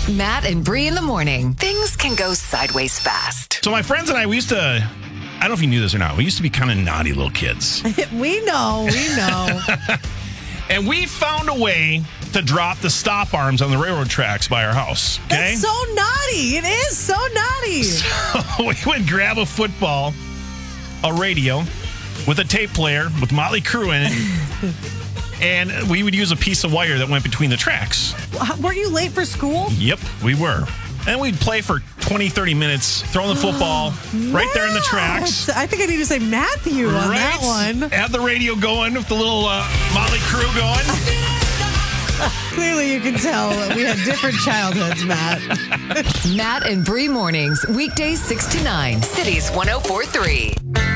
Matt and Bree in the morning. Things can go sideways fast. So my friends and I, we used to, I don't know if you knew this or not, we used to be kind of naughty little kids. We know. And we found a way to drop the stop arms on the railroad tracks by our house. Okay? That's so naughty. It is so naughty. So we would grab a football, a radio, with a tape player with Motley Crue in it, and we would use a piece of wire that went between the tracks. Weren't you late for school? Yep, we were. And we'd play for 20, 30 minutes, throwing the football right there in the tracks. I think I need to say Matthew on that one. Have the radio going with the little Motley Crue going. Clearly you can tell that we had different childhoods, Matt. Matt and Bree mornings, weekdays 6 to 9, Cities 104.3.